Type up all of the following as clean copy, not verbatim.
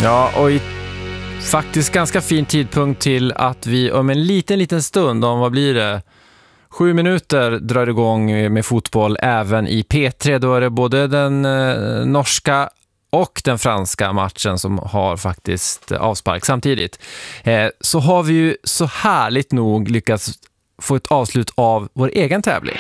Ja, och faktiskt ganska fin tidpunkt till att vi om en liten stund, om vad blir det? 7 minuter drar igång med fotboll även i P3. Då är det både den norska och den franska matchen som har faktiskt avspark samtidigt. Så har vi ju så härligt nog lyckats få ett avslut av vår egen tävling.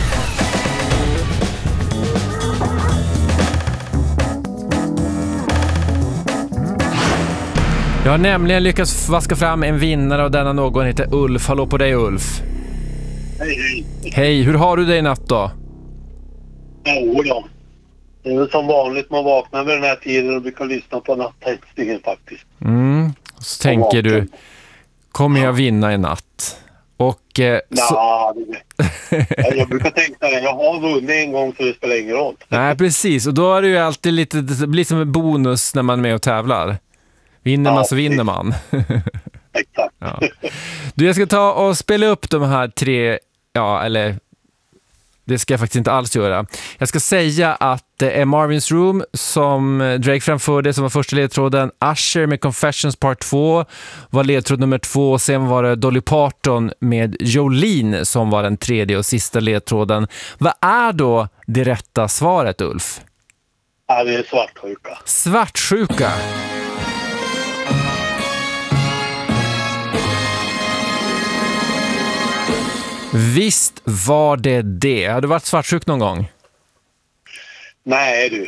Jag har nämligen lyckats vaska fram en vinnare och denna någon heter Ulf. Hallå på dig, Ulf. Hej. Hej, hur har du det i natt då? Ja. Det är väl som vanligt, man vaknar vid den här tiden och brukar lyssna på nattextingen faktiskt. Så tänker du, kommer jag vinna i natt? Och jag brukar tänka att jag har vunnit en gång så det spelar ingen roll. Nej, precis. Och då är det ju alltid lite, det blir som en bonus när man är med och tävlar. Vinner man så vinner man. Exakt. Ja. Du, jag ska ta och spela upp de här 3, eller det ska jag faktiskt inte alls göra. Jag ska säga att det är Marvin's Room som Drake framförde som var första ledtråden. Usher med Confessions Part 2 var ledtråd nummer 2. Sen var det Dolly Parton med Jolene som var den 3:e och sista ledtråden. Vad är då det rätta svaret, Ulf? Ja, det är svartsjuka. Svartsjuka. Visst var det. Har du varit svartsjuk någon gång? Nej du.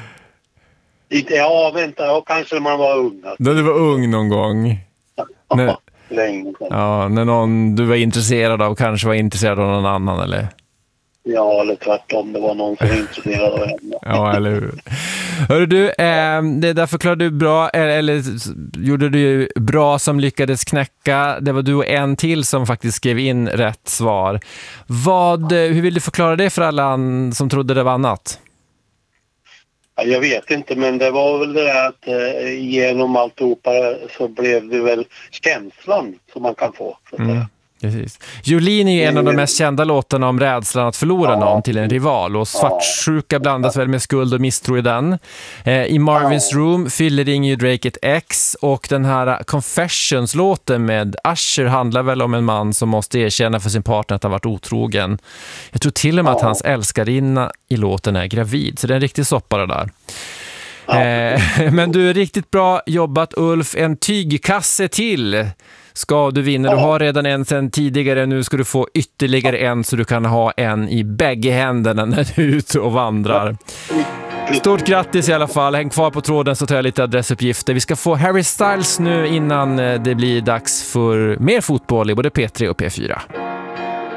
Jag kanske man var ung. Alltså. När du var ung någon gång? Länge sedan. Ja, när någon du var intresserad av kanske var intresserad av någon annan, eller? Ja, eller tvärtom. Det var någon som var intresserad av henne. Ja, eller hur? Hörru du, det där förklarade du bra, eller gjorde du bra som lyckades knäcka. Det var du och en till som faktiskt skrev in rätt svar. Hur vill du förklara det för alla som trodde det var annat? Jag vet inte, men det var väl det där att genom alltihopa så blev det väl känslan som man kan få. Så att säga. Precis. Jolene är en av de mest kända låtarna om rädslan att förlora någon till en rival, och svartsjuka blandas väl med skuld och misstro i den. I Marvin's Room fyller ju Drake ett ex, och den här Confessions-låten med Usher handlar väl om en man som måste erkänna för sin partner att han varit otrogen. Jag tror till och med att hans älskarinna i låten är gravid, så det är en riktig soppare där. Men du är riktigt bra jobbat, Ulf. En tygkasse till ska du vinna. Du har redan en sen tidigare. Nu ska du få ytterligare en så du kan ha en i bägge händerna när du är ute och vandrar. Stort grattis i alla fall. Häng kvar på tråden så tar jag lite adressuppgifter. Vi ska få Harry Styles nu innan det blir dags för mer fotboll i både P3 och P4.